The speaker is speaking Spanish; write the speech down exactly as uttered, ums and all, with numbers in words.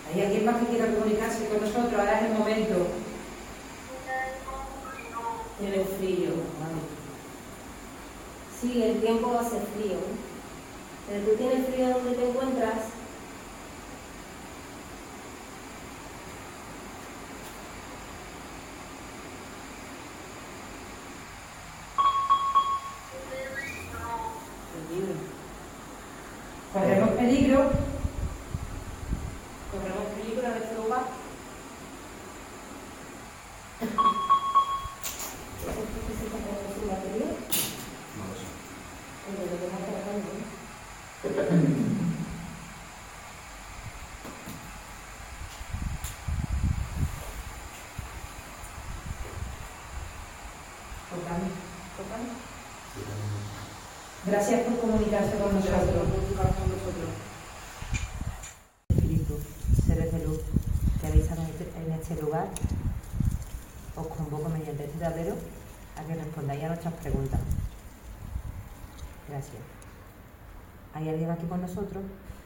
¿Hay alguien más que quiera comunicarse con nosotros? Ahora es el momento. Tiene frío. Vale. Sí, el tiempo va a ser frío. Pero tú tienes frío donde te encuentras. Corremos peligro. Corremos peligro en este lugar. ¿Qué se está quedando sin batería? No lo sé. Porque lo tengo cargando, ¿no? Tocando. Tocando. Gracias por comunicarse con nosotros. Espíritu, seres de luz que habéis en este, en este lugar, os convoco mediante este tablero a que respondáis a nuestras preguntas. Gracias. ¿Hay alguien aquí con nosotros?